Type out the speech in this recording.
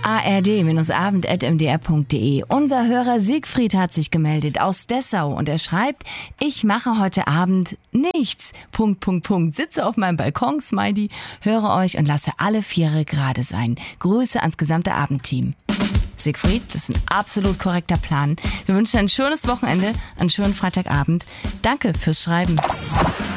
ard-abend@mdr.de. Unser Hörer Siegfried hat sich gemeldet aus Dessau und er schreibt: Ich mache heute Abend nichts. ... Sitze auf meinem Balkon, Smiley, höre euch und lasse alle Viere gerade sein. Grüße ans gesamte Abendteam. Siegfried, das ist ein absolut korrekter Plan. Wir wünschen ein schönes Wochenende, einen schönen Freitagabend. Danke fürs Schreiben.